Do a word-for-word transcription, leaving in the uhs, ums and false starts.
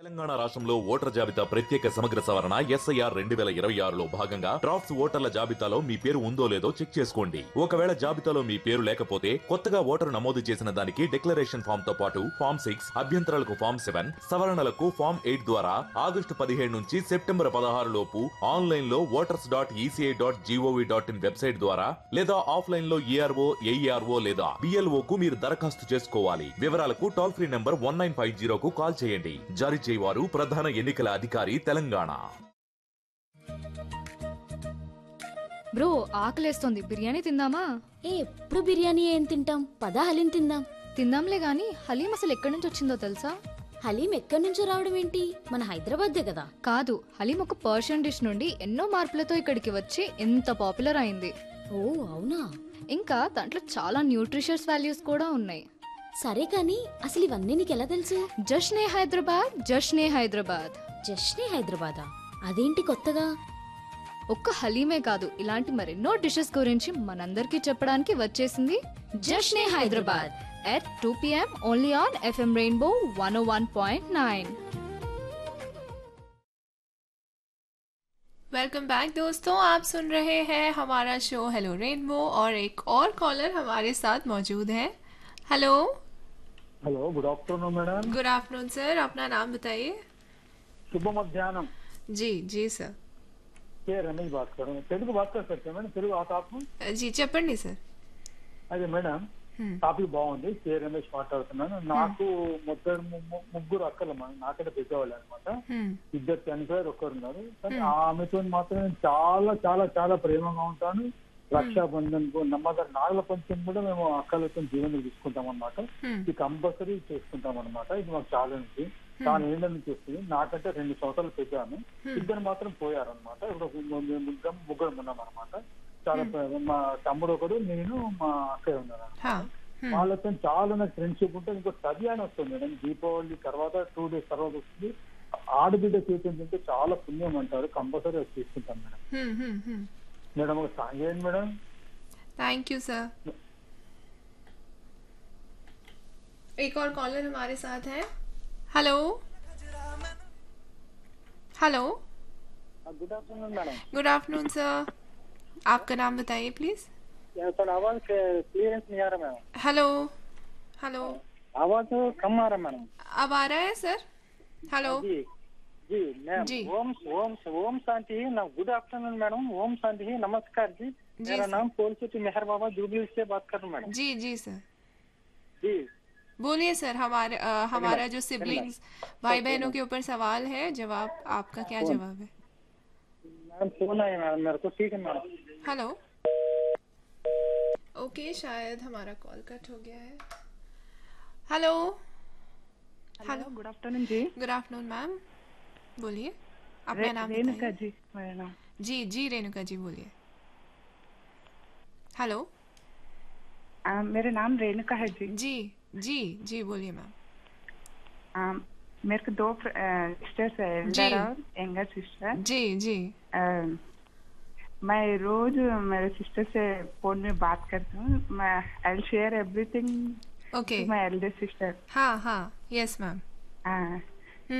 తెలంగాణ రాష్ట్రంలో ఓటర్ జాబితా ప్రత్యేక సమగ్ర సవరణ ఎస్ఐఆర్ రెండు వేల ఇరవై ఆరులో భాగంగా డ్రాఫ్ట్స్ ఓటర్ల జాబితాలో మీ పేరు ఉందో లేదో చెక్ చేసుకోండి. ఒకవేళ జాబితాలో మీ పేరు లేకపోతే కొత్తగా ఓటరు నమోదు చేసిన దానికి డిక్లరేషన్ ఫామ్ తో పాటు ఫామ్ సిక్స్ అభ్యంతరాలకు ఫామ్ సెవెన్ సవరణలకు ఫామ్ ఎయిట్ ద్వారా ఆగస్టు పదిహేడు నుంచి సెప్టెంబర్ పదహారు లోపు ఆన్లైన్ లో voters dot ECI dot GOV dot in website ద్వారా లేదా ఆఫ్లైన్ లో ఈఆర్ఓ ఏఈఆర్ఓ లేదా బిఎల్ఓ కు మీరు దరఖాస్తు చేసుకోవాలి. వివరాలకు toll free number one nine five zero కు కాల్ చేయండి. జారీ వారు ప్రధాన ఎన్నికల అధికారి తెలంగాణ. బ్రో ఆకలేస్తోంది, బిర్యానీ తిందామా? ఏ ఎప్పుడు బిర్యానీ ఏం తింటాం, పదా హలీం తిందాం. తిందాంలే గాని హలీం అసలు ఎక్కడి నుంచి వచ్చిందో తెలుసా? హలీం ఎక్కడి నుంచో రావడం ఏంటి, మన హైదరాబాద్దే కదా. కాదు, హలీం ఒక పర్షియన్ డిష్ నుండి ఎన్నో మార్పులతో ఇక్కడికి వచ్చి ఎంత పాపులర్ అయింది. ఓ అవునా? ఇంకా దాంట్లో చాలా న్యూట్రిషియస్ వాల్యూస్ కూడా ఉన్నాయి. సరే కానీ అసలు ఇవన్నీ నీకెలా తెలుసు? జష్నే హైదరాబాద్ జష్నే హైదరాబాద్. జష్నే హైదరాబాదా? అదేంటి కొత్తగా? ఒక్క హలీమే కాదు, ఇలాంటి మరెన్నో డిషెస్ గురించి మనందరికీ చెప్పడానికి వచ్చేసింది జష్నే Hyderabad at two PM only on FM rainbow one oh one point nine. Welcome back दोस्तों, आप सुन रहे हैं हमारा शो हेलो रेनबो और एक और कॉलर हमारे साथ मौजूद है. Hello hello, good afternoon madam. Good afternoon sir, अपना नाम बताइए. शुभ मध्याह्न. जी जी सर. के रमेश बात कर रहा हूँ. तेलुगु बात कर सकते हैं मैडम? तेलुगु आता आपको? जी చెప్పండి సార్. అదే మేడం, టాపిక్ బాగుంది. కే రమేష్ మాట్లాడుతున్నాను. నాకు మొత్తం ముగ్గురు అక్కలు, నాకంటే పెద్దవాళ్ళు అనమాట. ఇద్దరు చనిపోయారు, ఒక్కరు ఉన్నారు. కానీ ఆమెతో మాత్రం చాలా చాలా చాలా ప్రేమగా ఉంటాను. రక్షాబంధన్ నమ్మకం, నాగుల పంచం కూడా మేము అక్కలతో జీవనం తీసుకుంటాం అనమాట. ఇది కంపల్సరీ చేసుకుంటాం అనమాట. ఇది మాకు చాలా ఉంది. తాను ఏంటని చేస్తుంది, నాకంటే రెండు సంవత్సరాలు పెద్దాను. ఇద్దరు మాత్రం పోయారనమాట. ఇప్పుడు ముగ్గురం ముగ్గురం ఉన్నాం అనమాట. చాలా మా తమ్ముడు ఒకడు, నేను, మా అక్కయ్య ఉన్నారు అనమాట. వాళ్ళతో చాలా నాకు ఫ్రెండ్షిప్ ఉంటుంది. ఇంకో సది అని వస్తుంది మేడం, దీపావళి తర్వాత టూ డేస్ తర్వాత వస్తుంది. ఆడబిడ్డ చేతి తింటే చాలా పుణ్యం అంటారు. కంపల్సరీ అది తీసుకుంటాం మేడం. मैडम वो सांगे मैडम. Thank you sir. एक और कॉलर हमारे साथ है. Hello hello. Good afternoon madam. Good afternoon sir, आपका नाम बताइए प्लीज. सर आवाज क्लियरेंस नहीं आ रहा मैडम. Hello hello. आवाज कम आ रहा मैडम. अब आ रहा है सर? हेलो जी जी मैम. ओम ओम ओम शांति. ना good afternoon madam. Om Shanti, नमस्कार जी. मेरा नाम पोलसेटी मेहर बाबा जुबली से बात कर रहा हूँ मैडम. जी जी सर. जी बोलिए सर. हमारे आ, हमारा जो सिबलिंग्स भाई बहनों के ऊपर सवाल है, जवाब आपका क्या जवाब है? मैडम फोन आया मैडम मेरे को. ठीक है मैडम. हेलो. ओके, शायद हमारा कॉल कट हो गया है. Hello hello. गुड आफ्टरनून जी. गुड आफ्टरनून मैम, बोलिए अपना नाम रेणुका जी मेरा नाम. जी जी रेणुका जी बोलिए. हेलो. आ, मेरा नाम रेणुका है जी. जी जी जी बोलिए मैम. आ, मेरे को दो सिस्टर्स है, एल्डर और यंगर सिस्टर. जी जी. आ, मैं रोज मेरे सिस्टर से फोन में बात करती हूँ. मैं I share everything okay. My Elder sister. हाँ हाँ. Yes ma'am. हाँ